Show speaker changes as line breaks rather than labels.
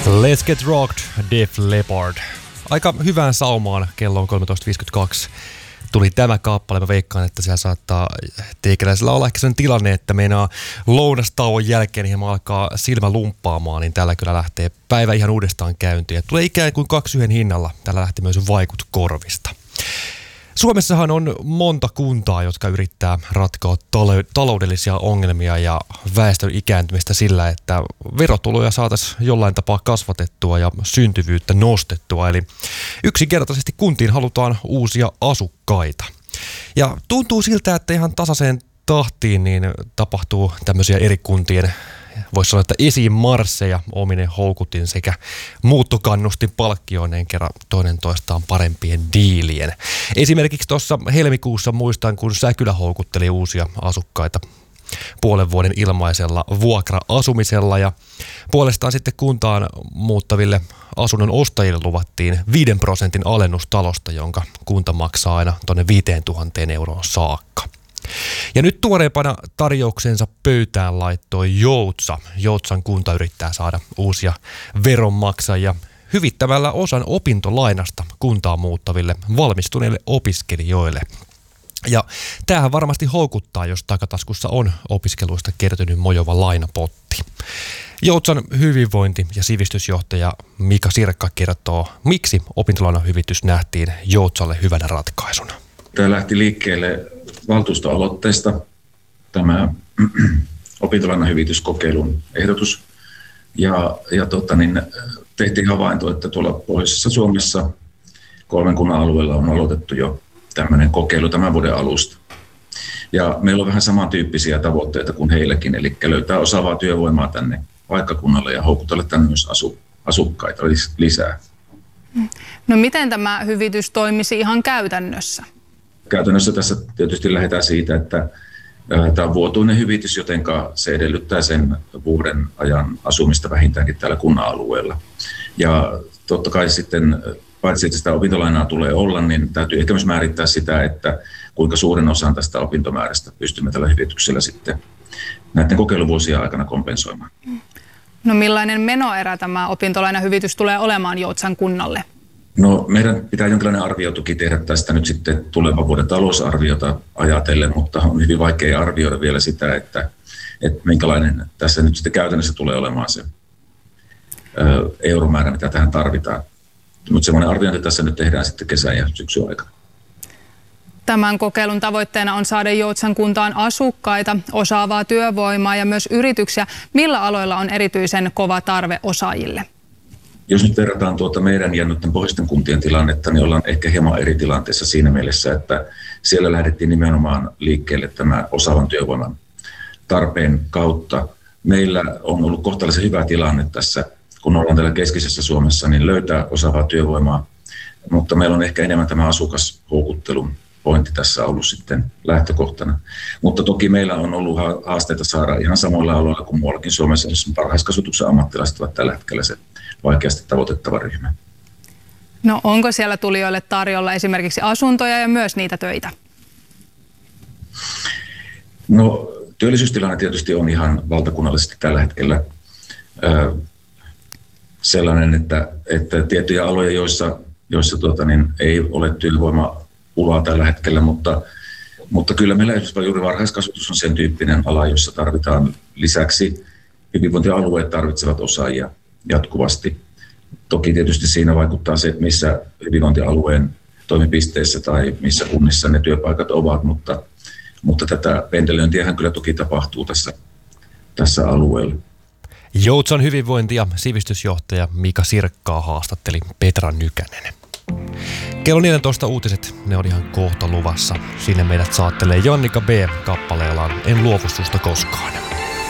Let's Get Rocked, Def Leppard. Aika hyvään saumaan, kello on 13.52. Tuli tämä kappale. Mä veikkaan, että siellä saattaa teikäläisellä olla ehkä sellainen tilanne, että meinaa lounastauon jälkeen hieman alkaa silmä lumppaamaan, niin tällä kyllä lähtee päivä ihan uudestaan käyntiin. Ja tulee ikään kuin 2 yhden hinnalla. Tällä lähti myös vaikut korvista. Suomessahan on monta kuntaa, jotka yrittää ratkoa taloudellisia ongelmia ja väestön ikääntymistä sillä, että verotuloja saataisiin jollain tapaa kasvatettua ja syntyvyyttä nostettua. Eli yksinkertaisesti kuntiin halutaan uusia asukkaita. Ja tuntuu siltä, että ihan tasaiseen tahtiin niin tapahtuu tämmöisiä eri kuntien, voisi sanoa, että esiin marsseja omine houkutin sekä muuttokannustin palkkioineen kerran toinen toistaan parempien diilien. Esimerkiksi tuossa helmikuussa muistan, kun Säkylä houkutteli uusia asukkaita puolen vuoden ilmaisella vuokra-asumisella ja puolestaan sitten kuntaan muuttaville asunnon ostajille luvattiin 5% alennus talosta, jonka kunta maksaa aina tuonne 5 000 euroon saakka. Ja nyt tuoreempana tarjouksensa pöytään laittoi Joutsa. Joutsan kunta yrittää saada uusia veronmaksajia hyvittämällä osan opintolainasta kuntaan muuttaville valmistuneille opiskelijoille. Ja tämähän varmasti houkuttaa, jos takataskussa on opiskeluista kertynyt mojova lainapotti. Joutsan hyvinvointi- ja sivistysjohtaja Mika Sirkka kertoo, miksi opintolainahyvitys nähtiin Joutsalle hyvänä ratkaisuna.
Tämä lähti liikkeelle valtuustoaloitteesta, tämä opintolainahyvityskokeilun ehdotus. Ja tehtiin havainto, että tuolla pohjoisessa Suomessa 3 kunnan alueella on aloitettu jo tämmöinen kokeilu tämän vuoden alusta. Ja meillä on vähän samantyyppisiä tavoitteita kuin heilläkin, eli löytää osaavaa työvoimaa tänne paikkakunnalle ja houkutella tänne myös asukkaita lisää.
No miten tämä hyvitys toimisi ihan käytännössä?
Käytännössä tässä tietysti lähdetään siitä, että tämä on vuotuinen hyvitys, jotenka se edellyttää sen vuoden ajan asumista vähintäänkin täällä kunnan alueella. Ja totta kai sitten, paitsi että sitä opintolainaa tulee olla, niin täytyy ehkä myös määrittää sitä, että kuinka suuren osan tästä opintomäärästä pystymme tällä hyvityksellä sitten näiden kokeiluvuosien aikana kompensoimaan.
No millainen menoerä tämä opintolainahyvitys tulee olemaan Joutsan kunnalle?
No meidän pitää jonkinlainen arviotuki tehdä tästä nyt sitten tulevan vuoden talousarviota ajatellen, mutta on hyvin vaikea arvioida vielä sitä, että minkälainen tässä nyt sitten käytännössä tulee olemaan se euromäärä, mitä tähän tarvitaan. Mutta semmoinen arviointi tässä nyt tehdään sitten kesän ja syksyn aikana.
Tämän kokeilun tavoitteena on saada Joutsan kuntaan asukkaita, osaavaa työvoimaa ja myös yrityksiä. Millä aloilla on erityisen kova tarve osaajille?
Jos nyt verrataan meidän ja nyt pohjoisten kuntien tilannetta, niin ollaan ehkä hieman eri tilanteessa siinä mielessä, että siellä lähdettiin nimenomaan liikkeelle tämä osaavan työvoiman tarpeen kautta. Meillä on ollut kohtalaisen hyvä tilanne tässä, kun ollaan täällä keskisessä Suomessa, niin löytää osaavaa työvoimaa, mutta meillä on ehkä enemmän tämä asukashoukuttelun pointti tässä ollut sitten lähtökohtana. Mutta toki meillä on ollut haasteita saada ihan samoilla aloilla kuin muuallakin Suomessa, jos varhaiskasvatuksen ammattilaiset ovat tällä hetkellä se vaikeasti tavoitettava ryhmä.
No onko siellä tulijoille tarjolla esimerkiksi asuntoja ja myös niitä töitä?
No työllisyystilanne tietysti on ihan valtakunnallisesti tällä hetkellä sellainen, että tiettyjä aloja, joissa ei ole työvoimapulaa tällä hetkellä, mutta kyllä meillä juuri varhaiskasvatus on sen tyyppinen ala, jossa tarvitaan lisäksi hyvinvointialueet tarvitsevat osaajia jatkuvasti. Toki tietysti siinä vaikuttaa se, että missä hyvinvointialueen toimipisteissä tai missä kunnissa ne työpaikat ovat, mutta tätä pendelöintiähän kyllä toki tapahtuu tässä alueella.
Joutsan hyvinvointi- ja sivistysjohtaja Mika Sirkkaa haastatteli Petra Nykänen. Kello 14 uutiset, ne on ihan kohta luvassa. Sinne meidät saattelee Jannika B. kappaleellaan En luovu susta koskaan.